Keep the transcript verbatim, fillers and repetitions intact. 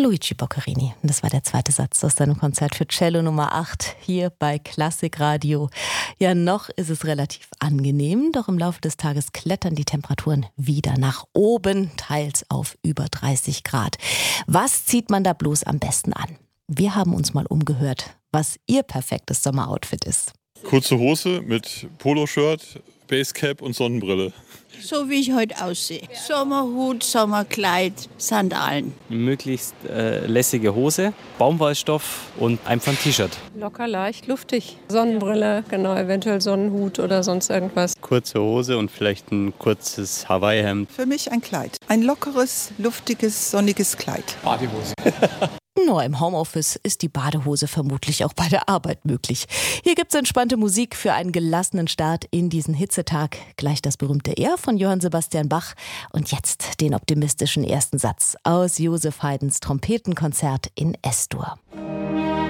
Luigi Boccherini. Das war der zweite Satz aus seinem Konzert für Cello Nummer acht hier bei Klassikradio. Ja, noch ist es relativ angenehm, doch im Laufe des Tages klettern die Temperaturen wieder nach oben, teils auf über dreißig Grad. Was zieht man da bloß am besten an? Wir haben uns mal umgehört, was Ihr perfektes Sommeroutfit ist. Kurze Hose mit Poloshirt, Basecap und Sonnenbrille. So wie ich heute aussehe. Sommerhut, Sommerkleid, Sandalen. Möglichst äh, lässige Hose, Baumwollstoff und einfach ein T-Shirt. Locker, leicht, luftig. Sonnenbrille, genau, eventuell Sonnenhut oder sonst irgendwas. Kurze Hose und vielleicht ein kurzes Hawaii-Hemd. Für mich ein Kleid. Ein lockeres, luftiges, sonniges Kleid. Badehose. Nur im Homeoffice ist die Badehose vermutlich auch bei der Arbeit möglich. Hier gibt's entspannte Musik für einen gelassenen Start in diesen Hitzetag. Gleich das berühmte Er von Johann Sebastian Bach. Und jetzt den optimistischen ersten Satz aus Joseph Haydns Trompetenkonzert in S-Dur.